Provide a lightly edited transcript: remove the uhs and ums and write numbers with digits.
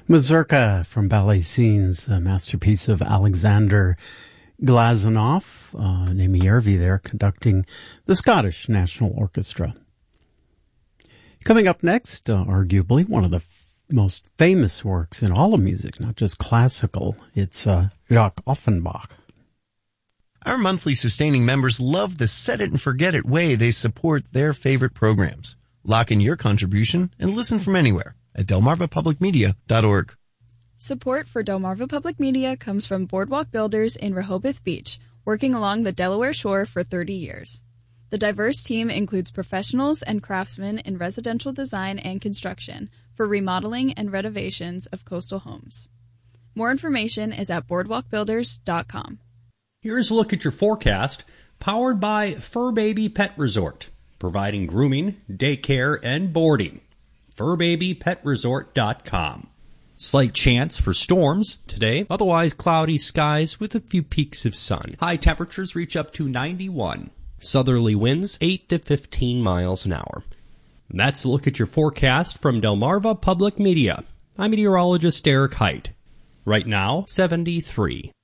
Mazurka from Ballet Scenes, a masterpiece of Alexander Glazunov, Naomi Järvi there conducting the Scottish National Orchestra. Coming up next, arguably one of the most famous works in all of music, not just classical, it's Jacques Offenbach. Our monthly sustaining members love the set it and forget it way they support their favorite programs. Lock in your contribution and listen from anywhere at delmarvapublicmedia.org. Support for Delmarva Public Media comes from Boardwalk Builders in Rehoboth Beach, working along the Delaware shore for 30 years. The diverse team includes professionals and craftsmen in residential design and construction for remodeling and renovations of coastal homes. More information is at boardwalkbuilders.com. Here's a look at your forecast, powered by Fur Baby Pet Resort, providing grooming, daycare, and boarding. FurBabyPetResort.com. Slight chance for storms today, otherwise cloudy skies with a few peaks of sun. High temperatures reach up to 91. Southerly winds 8 to 15 miles an hour. And that's a look at your forecast from Delmarva Public Media. I'm meteorologist Eric Height. Right now, 73.